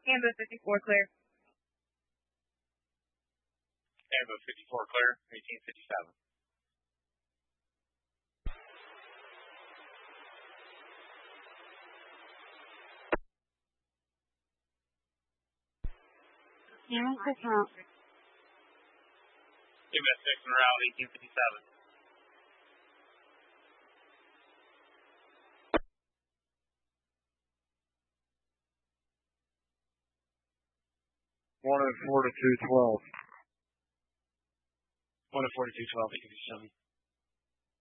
Ambo 54 clear. Ambo 54 clear, 1857. Unit 6 route. Unit 6 en route, 1857. One at 4212. 1 at 4212, 1857.